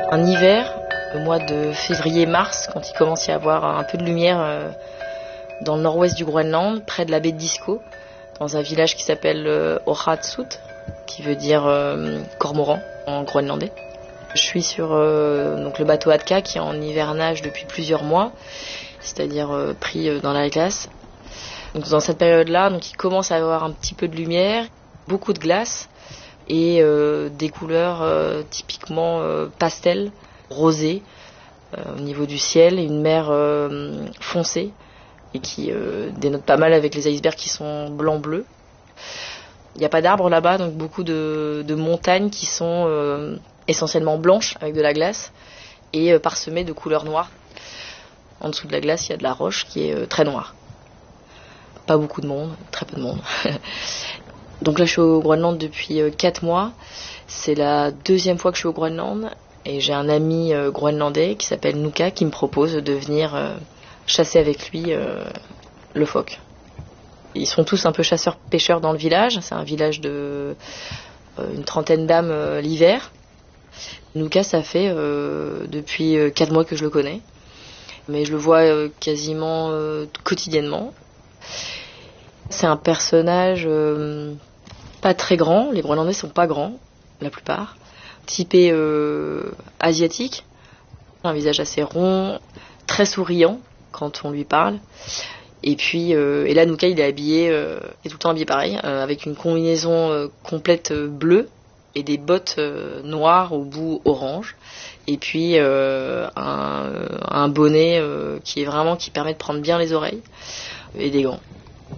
Un hiver, le mois de février-mars, quand il commence à y avoir un peu de lumière dans le nord-ouest du Groenland, près de la baie de Disko, dans un village qui s'appelle Ohatsut, qui veut dire cormoran en groenlandais. Je suis sur donc le bateau Atka qui est en hivernage depuis plusieurs mois, c'est-à-dire pris dans la glace. Donc dans cette période-là, donc il commence à y avoir un petit peu de lumière, beaucoup de glace et des couleurs typiquement pastel, rosées au niveau du ciel, et une mer foncée et qui dénote pas mal avec les icebergs qui sont blanc-bleu. Il n'y a pas d'arbres là-bas, donc beaucoup de montagnes qui sont essentiellement blanches avec de la glace et parsemées de couleurs noires. En dessous de la glace, il y a de la roche qui est très noire. Pas beaucoup de monde, très peu de monde. Donc là, je suis au Groenland depuis 4 mois. C'est la 2e fois que je suis au Groenland. Et j'ai un ami groenlandais qui s'appelle Nuka qui me propose de venir chasser avec lui le phoque. Ils sont tous un peu chasseurs-pêcheurs dans le village. C'est un village de une trentaine d'âmes l'hiver. Nuka, ça fait depuis 4 mois que je le connais. Mais je le vois quasiment quotidiennement. C'est un personnage pas très grand. Les Groenlandais sont pas grands, la plupart. Typé asiatique. Un visage assez rond, très souriant quand on lui parle. Et puis, et là, Nuka, il est habillé, il est tout le temps habillé pareil, avec une combinaison complète bleue et des bottes noires au bout orange. Et puis un bonnet qui permet de prendre bien les oreilles et des gants.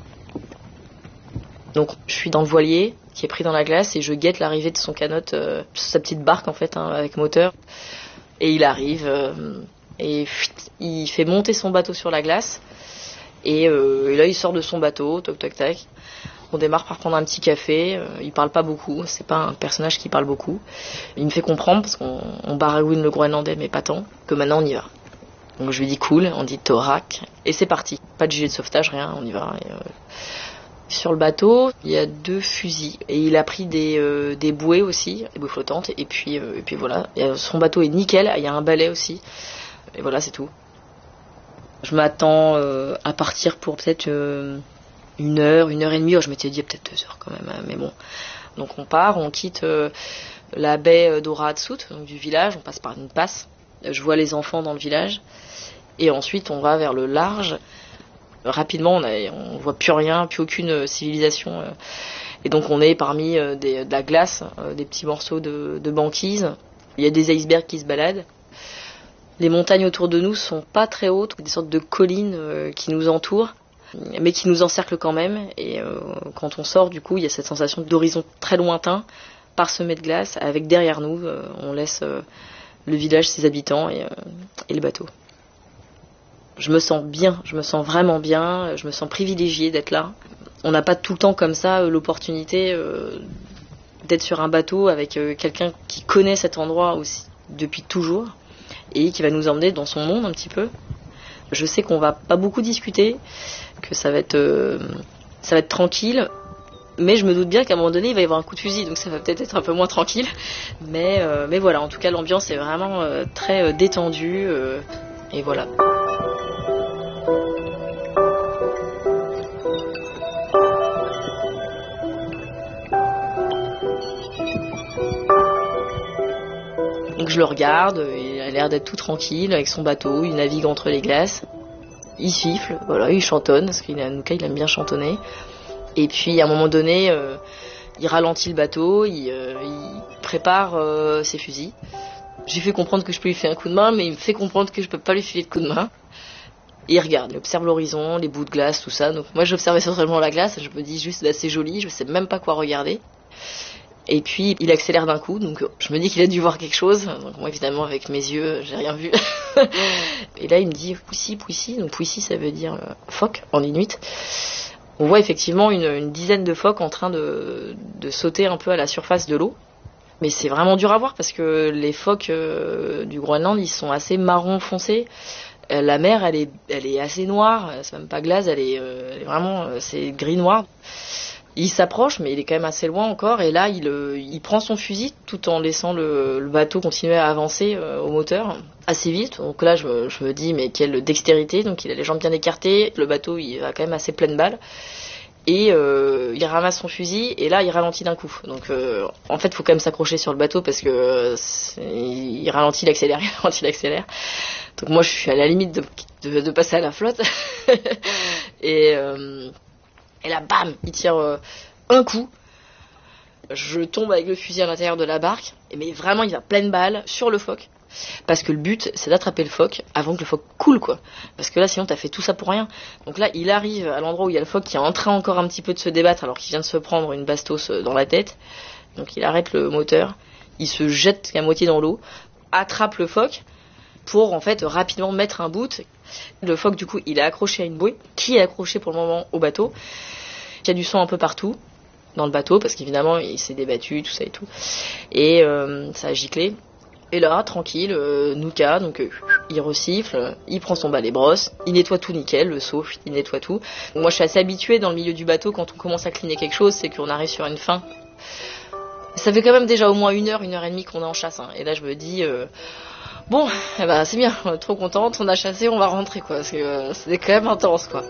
Donc je suis dans le voilier qui est pris dans la glace et je guette l'arrivée de son canot, sa petite barque en fait avec moteur. Et il arrive et il fait monter son bateau sur la glace et là il sort de son bateau, toc toc tac. On démarre par prendre un petit café, il parle pas beaucoup, c'est pas un personnage qui parle beaucoup. Il me fait comprendre, parce qu'on baragouine le groenlandais mais pas tant, que maintenant on y va. Donc je lui dis cool, on dit Torak, et c'est parti. Pas de gilet de sauvetage, rien, on y va. Et, sur le bateau, il y a 2 fusils, et il a pris des bouées aussi, des bouées flottantes, et puis voilà. Et son bateau est nickel, il y a un balai aussi, et voilà, c'est tout. Je m'attends à partir pour peut-être 1 heure, 1h30, je m'étais dit peut-être 2 heures quand même, mais bon. Donc on part, on quitte la baie d'Orahatsut, donc du village, on passe par une passe. Je vois les enfants dans le village, et ensuite on va vers le large. Rapidement, on voit plus rien, plus aucune civilisation. Et donc on est parmi de la glace, des petits morceaux de banquise. Il y a des icebergs qui se baladent. Les montagnes autour de nous sont pas très hautes, des sortes de collines qui nous entourent, mais qui nous encerclent quand même. Et quand on sort, du coup, il y a cette sensation d'horizon très lointain, parsemé de glace, avec derrière nous, on laisse le village, ses habitants et le bateau. Je me sens bien, je me sens vraiment bien, je me sens privilégiée d'être là. On n'a pas tout le temps comme ça l'opportunité d'être sur un bateau avec quelqu'un qui connaît cet endroit aussi depuis toujours et qui va nous emmener dans son monde un petit peu. Je sais qu'on va pas beaucoup discuter, que ça va être tranquille, mais je me doute bien qu'à un moment donné il va y avoir un coup de fusil, donc ça va peut-être être un peu moins tranquille. Mais voilà, en tout cas l'ambiance est vraiment très détendue et voilà. Donc je le regarde, il a l'air d'être tout tranquille avec son bateau, il navigue entre les glaces. Il siffle, voilà, il chantonne, parce qu'il aime bien chantonner. Et puis à un moment donné, il ralentit le bateau, il prépare ses fusils. Je lui fais comprendre que je peux lui faire un coup de main, mais il me fait comprendre que je peux pas lui filer de coup de main. Et il regarde, il observe l'horizon, les bouts de glace, tout ça. Donc moi j'observe essentiellement la glace, je me dis juste c'est joli, je sais même pas quoi regarder. Et puis il accélère d'un coup, donc je me dis qu'il a dû voir quelque chose. Donc moi évidemment avec mes yeux, j'ai rien vu. Et là il me dit Pouissi, Pouissi. Donc Pouissi ça veut dire phoque en inuit. On voit effectivement une dizaine de phoques en train de sauter un peu à la surface de l'eau. Mais c'est vraiment dur à voir parce que les phoques du Groenland ils sont assez marron foncé. La mer elle est assez noire, c'est même pas glace, elle est vraiment c'est gris noir. Il s'approche, mais il est quand même assez loin encore, et là il prend son fusil tout en laissant le bateau continuer à avancer au moteur assez vite. Donc là je me dis mais quelle dextérité, donc il a les jambes bien écartées, le bateau il va quand même assez plein de balles, et il ramasse son fusil, et là il ralentit d'un coup. Donc en fait il faut quand même s'accrocher sur le bateau parce que il ralentit, il accélère, il ralentit, il accélère. Donc moi je suis à la limite de passer à la flotte. Et là, bam, il tire un coup. Je tombe avec le fusil à l'intérieur de la barque. Mais vraiment, il va pleine balle sur le phoque. Parce que le but, c'est d'attraper le phoque avant que le phoque coule, quoi. Parce que là, sinon, t'as fait tout ça pour rien. Donc là, il arrive à l'endroit où il y a le phoque qui est en train encore un petit peu de se débattre alors qu'il vient de se prendre une bastos dans la tête. Donc il arrête le moteur. Il se jette à moitié dans l'eau. Attrape le phoque pour, en fait, rapidement mettre un bout. Le phoque, du coup, il est accroché à une bouée qui est accrochée pour le moment au bateau. Il y a du sang un peu partout dans le bateau parce qu'évidemment, il s'est débattu, tout ça et tout. Et ça a giclé. Et là, tranquille, Nuka, donc il resiffle, il prend son balai brosse, il nettoie tout nickel, le seau, il nettoie tout. Moi, je suis assez habituée dans le milieu du bateau, quand on commence à cleaner quelque chose, c'est qu'on arrive sur une fin. Ça fait quand même déjà au moins 1 heure et demie qu'on est en chasse. Hein. Et là, je me dis... Bon, eh ben, c'est bien, on est trop contente, on a chassé, on va rentrer, quoi, parce que c'était quand même intense, quoi.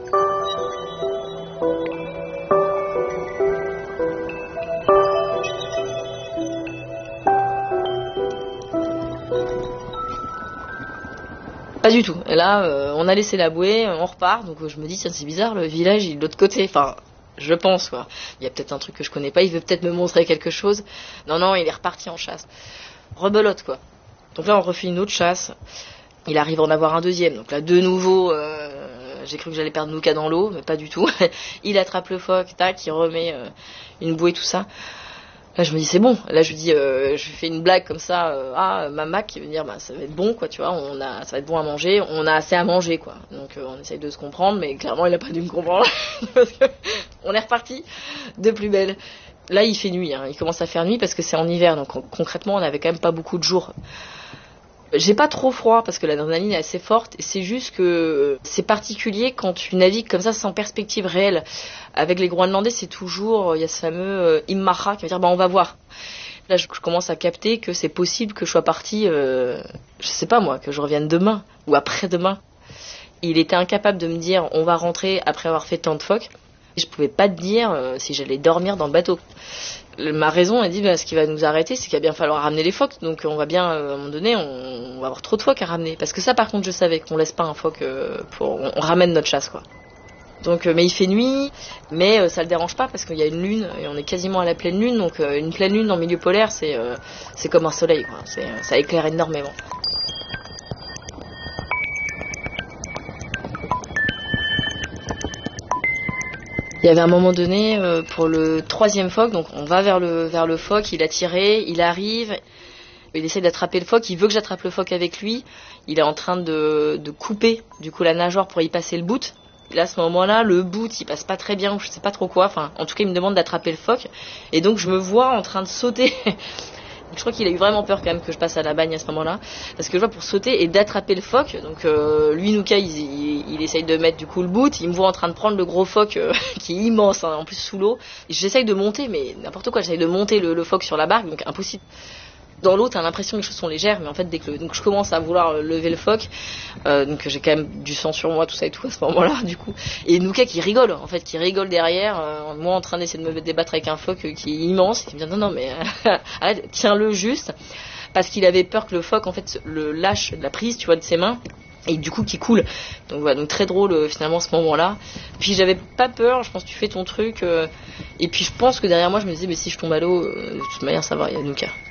Pas du tout. Et là, on a laissé la bouée, on repart, donc je me dis, tiens, c'est bizarre, le village, il est de l'autre côté, enfin... Je pense, quoi. Il y a peut-être un truc que je connais pas, il veut peut-être me montrer quelque chose. Non, il est reparti en chasse. Rebelote, quoi. Donc là, on refait une autre chasse. Il arrive à en avoir un deuxième. Donc là, de nouveau, j'ai cru que j'allais perdre Nuka dans l'eau, mais pas du tout. Il attrape le phoque, tac, il remet une bouée, tout ça. Là, je me dis, c'est bon. Là, je lui dis, je fais une blague comme ça. Mama qui veut dire, bah, ça va être bon, quoi, tu vois. Ça va être bon à manger. On a assez à manger, quoi. Donc, on essaye de se comprendre, mais clairement, il a pas dû me comprendre. Parce que on est reparti de plus belle. Là, il fait nuit, hein. Il commence à faire nuit parce que c'est en hiver. Donc, concrètement, on avait quand même pas beaucoup de jours. J'ai pas trop froid parce que l'adrénaline est assez forte. C'est juste que c'est particulier quand tu navigues comme ça sans perspective réelle. Avec les Groenlandais, c'est toujours, il y a ce fameux Immaha qui va dire, bah on va voir. Là, je commence à capter que c'est possible que je sois partie, je sais pas moi, que je revienne demain ou après-demain. Il était incapable de me dire, on va rentrer après avoir fait tant de phoques. Je pouvais pas te dire si j'allais dormir dans le bateau. Ma raison a dit ce qui va nous arrêter, c'est qu'il va bien falloir ramener les phoques. Donc on va bien, à un moment donné, on va avoir trop de phoques à ramener. Parce que ça, par contre, je savais qu'on laisse pas un phoque on ramène notre chasse, quoi. Donc, mais il fait nuit, mais ça le dérange pas parce qu'il y a une lune et on est quasiment à la pleine lune. Donc une pleine lune en milieu polaire, c'est comme un soleil, quoi. Ça éclaire énormément. Il y avait un moment donné, pour le 3e phoque, donc on va vers le phoque, il a tiré, il arrive, il essaie d'attraper le phoque, il veut que j'attrape le phoque avec lui, il est en train de couper du coup la nageoire pour y passer le bout. Et là, à ce moment-là, le bout, il passe pas très bien, je sais pas trop quoi, enfin, en tout cas, il me demande d'attraper le phoque, et donc je me vois en train de sauter. Je crois qu'il a eu vraiment peur quand même que je passe à la bagne à ce moment-là, parce que je vois pour sauter et d'attraper le phoque. Donc lui, Nuka, il essaye de mettre du coup le bout. Il me voit en train de prendre le gros phoque qui est immense, hein, en plus sous l'eau. Et j'essaye de monter, mais n'importe quoi. J'essaye de monter le phoque sur la barque, donc impossible. Dans l'eau, t'as l'impression que les choses sont légères, mais en fait, donc je commence à vouloir lever le phoque, donc j'ai quand même du sang sur moi, tout ça et tout à ce moment-là, du coup. Et Nuka qui rigole, en fait, qui rigole derrière, moi en train d'essayer de me débattre avec un phoque qui est immense, il me dit non, mais arrête, tiens-le juste, parce qu'il avait peur que le phoque, en fait, le lâche de la prise, tu vois, de ses mains, et du coup qui coule. Donc voilà, donc très drôle finalement ce moment-là. Puis j'avais pas peur, je pense que tu fais ton truc, et puis je pense que derrière moi, je me disais, mais si je tombe à l'eau, de toute manière, ça va, il y a Nuka.